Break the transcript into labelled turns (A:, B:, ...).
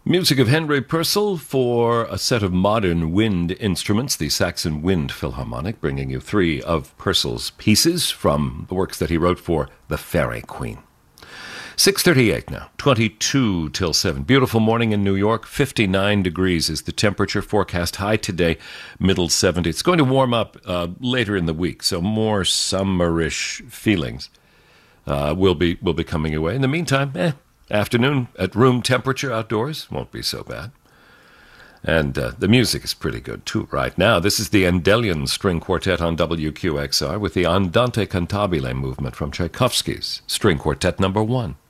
A: Music of Henry Purcell for a set of modern wind instruments, the Saxon Wind Philharmonic, bringing you three of Purcell's pieces from the works that he wrote for the Fairy Queen. 6:38 now, 22 till 7. Beautiful morning in New York. 59 degrees is the temperature forecast. High today, middle 70s. It's going to warm up later in the week, so more summerish feelings will be coming your way. In the meantime, afternoon at room temperature outdoors won't be so bad. And the music is pretty good, too, right now. This is the Endellian String Quartet on WQXR with the Andante Cantabile movement from Tchaikovsky's String Quartet No. 1.